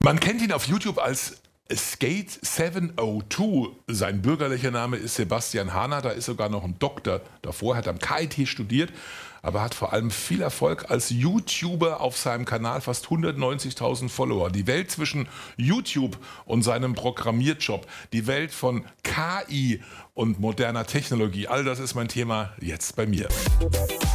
Man kennt ihn auf YouTube als Skate702. Sein bürgerlicher Name ist Sebastian Hahner, da ist sogar noch ein Doktor davor, hat am KIT studiert, aber hat vor allem viel Erfolg als YouTuber auf seinem Kanal, fast 190.000 Follower. Die Welt zwischen YouTube und seinem Programmierjob, die Welt von KI und moderner Technologie, all das ist mein Thema jetzt bei mir.